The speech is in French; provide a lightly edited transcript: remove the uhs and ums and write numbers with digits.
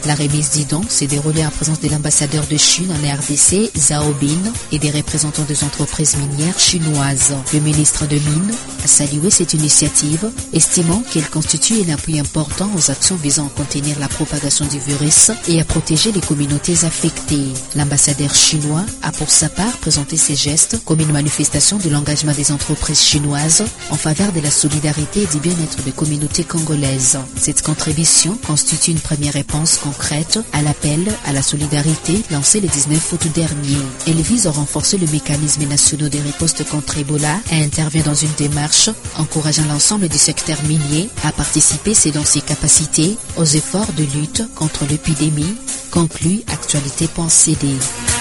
La remise des dons s'est déroulée en présence de l'ambassadeur de Chine en RDC, Zhao Bin, et des représentants des entreprises minières chinoises. Le ministre de Mines a salué cette initiative, estimant qu'elle constitue un appui important aux actions visant à contenir la propagation du virus et à protéger les communautés affectées. L'ambassadeur chinois a pour sa part présenté ces gestes comme une manifestation de l'engagement des entreprises chinoises en faveur de la solidarité et du bien-être des communautés congolaises. Cette contribution constitue une première réponse concrète à l'appel à la solidarité lancé le 19 août dernier. Elle vise à renforcer le mécanisme national de riposte contre Ebola et intervient dans une démarche encourageant l'ensemble du secteur minier à participer selon ses capacités aux efforts de lutte contre l'épidémie, conclut Actualité.cd.